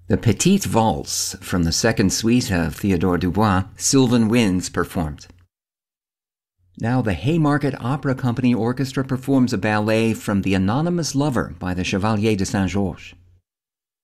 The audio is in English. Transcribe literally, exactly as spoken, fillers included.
The Petite Valse from the second suite of Theodore Dubois, Sylvan Winds performed. Now the Haymarket Opera Company Orchestra performs a ballet from The Anonymous Lover by the Chevalier de Saint-Georges.